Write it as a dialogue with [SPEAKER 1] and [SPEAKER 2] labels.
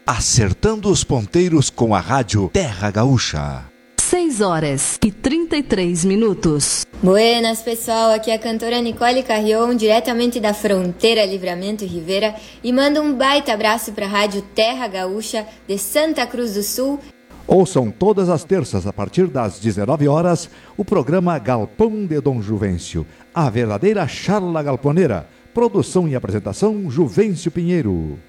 [SPEAKER 1] Acertando os ponteiros com a rádio Terra Gaúcha.
[SPEAKER 2] 6h33.
[SPEAKER 3] Buenas, pessoal. Aqui é a cantora Nicole Carrion, diretamente da fronteira Livramento e Rivera, e mando um baita abraço para a rádio Terra Gaúcha de Santa Cruz do Sul.
[SPEAKER 4] Ouçam todas as terças, a partir das 19 horas, o programa Galpão de Dom Juvencio, a verdadeira charla galponeira. Produção e apresentação, Juvencio Pinheiro.